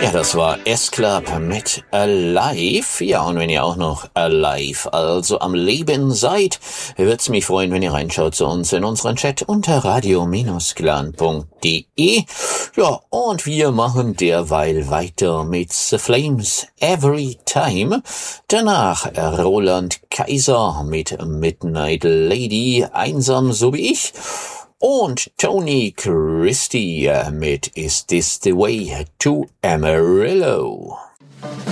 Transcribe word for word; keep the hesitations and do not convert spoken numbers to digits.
Ja, das war S-Club mit Alive. Ja, und wenn ihr auch noch alive, also am Leben seid, wird's mich freuen, wenn ihr reinschaut zu uns in unseren Chat unter radio Bindestrich clan punkt de. Ja, und wir machen derweil weiter mit The Flames Every Time. Danach Roland Kaiser mit Midnight Lady, einsam so wie ich. Und Tony Christie mit Is This the Way to Amarillo?